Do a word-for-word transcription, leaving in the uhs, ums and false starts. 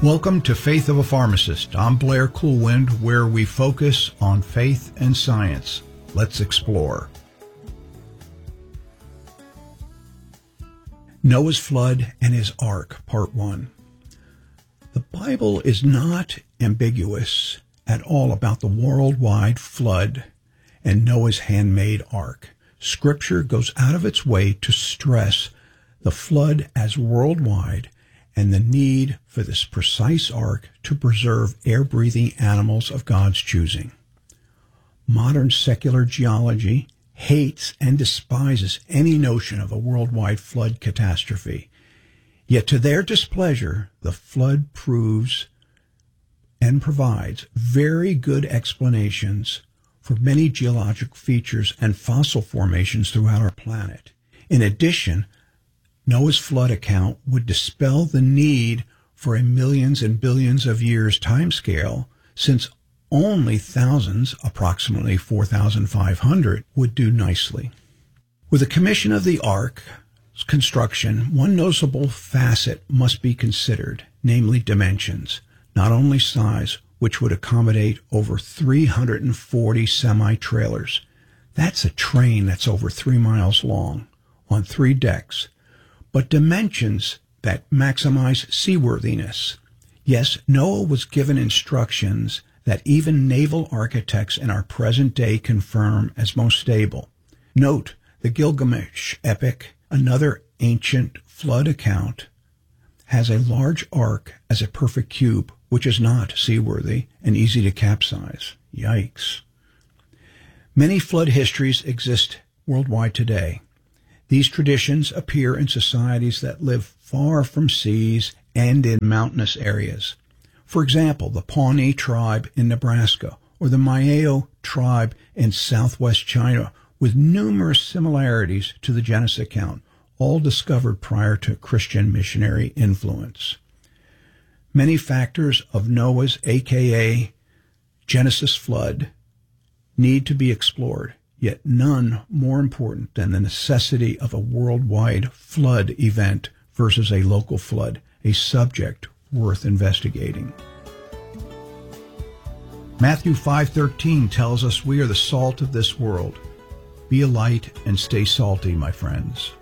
Welcome to Faith of a Pharmacist. I'm Blair Coolwind, where we focus on faith and science. Let's explore. Noah's Flood and His Ark, Part one. The Bible is not ambiguous at all about the worldwide flood and Noah's handmade ark. Scripture goes out of its way to stress the flood as worldwide and the need for this precise ark to preserve air-breathing animals of God's choosing. Modern secular geology hates and despises any notion of a worldwide flood catastrophe. Yet to their displeasure, the flood proves and provides very good explanations for many geologic features and fossil formations throughout our planet. In addition, Noah's flood account would dispel the need for a millions and billions of years timescale, since only thousands, approximately four thousand five hundred, would do nicely. With the commission of the ark's construction, one noticeable facet must be considered, namely dimensions, not only size, which would accommodate over three hundred forty semi-trailers. That's a train that's over three miles long, on three decks, but dimensions that maximize seaworthiness. Yes, Noah was given instructions that even naval architects in our present day confirm as most stable. Note the Gilgamesh epic, another ancient flood account, has a large ark as a perfect cube, which is not seaworthy and easy to capsize. Yikes. Many flood histories exist worldwide today. These traditions appear in societies that live far from seas and in mountainous areas. For example, the Pawnee tribe in Nebraska or the Maiao tribe in southwest China, with numerous similarities to the Genesis account, all discovered prior to Christian missionary influence. Many factors of Noah's, aka Genesis flood, need to be explored, yet none more important than the necessity of a worldwide flood event versus a local flood, a subject worth investigating. Matthew five thirteen tells us we are the salt of this world. Be a light and stay salty, my friends.